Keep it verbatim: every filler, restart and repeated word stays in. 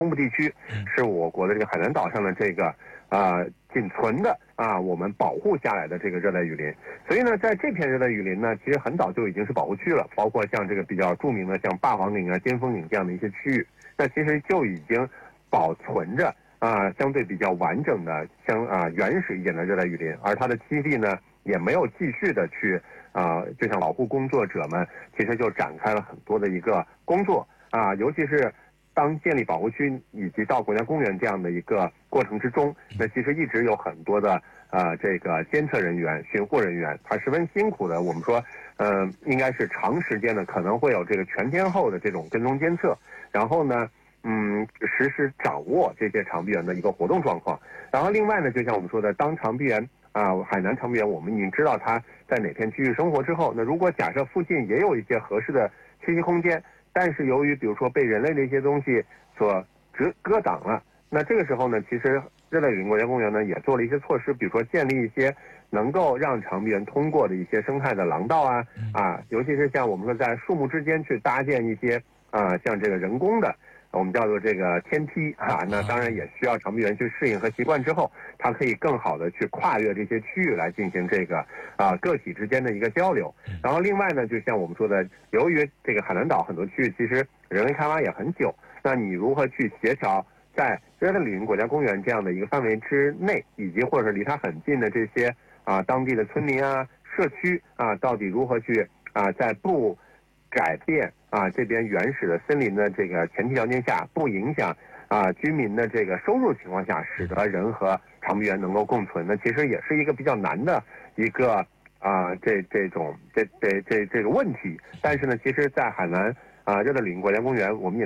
东部地区是我国的这个海南岛上的这个啊、呃、仅存的啊我们保护下来的这个热带雨林。所以呢，在这片热带雨林呢，其实很早就已经是保护区了，包括像这个比较著名的像霸王岭啊、尖峰岭这样的一些区域，那其实就已经保存着啊相对比较完整的相啊原始一点的热带雨林，而它的栖地呢也没有继续的去啊，就像保护工作者们其实就展开了很多的一个工作啊，尤其是当建立保护区以及到国家公园这样的一个过程之中，那其实一直有很多的呃这个监测人员、巡护人员，他十分辛苦的，我们说呃应该是长时间的，可能会有这个全天候的这种跟踪监测，然后呢嗯实时掌握这些长臂猿的一个活动状况。然后另外呢，就像我们说的，当长臂猿啊海南长臂猿我们已经知道它在哪片区域生活之后，那如果假设附近也有一些合适的栖息空间，但是由于比如说被人类的一些东西所遮遮挡了，那这个时候呢，其实热带雨林国家公园呢也做了一些措施，比如说建立一些能够让长臂猿通过的一些生态的廊道啊啊，尤其是像我们说在树木之间去搭建一些啊像这个人工的我们叫做这个天梯啊，那当然也需要长臂猿去适应和习惯之后，它可以更好的去跨越这些区域来进行这个啊个体之间的一个交流。然后另外呢，就像我们说的，由于这个海南岛很多区域其实人为开发也很久，那你如何去协调在热带雨林国家公园这样的一个范围之内，以及或者是离它很近的这些啊当地的村民啊、社区啊，到底如何去啊在不改变啊这边原始的森林的这个前提条件下，不影响啊居民的这个收入情况下，使得人和长臂猿能够共存，那其实也是一个比较难的一个啊这这种这这这这个问题。但是呢，其实在海南啊热带雨林国家公园，我们也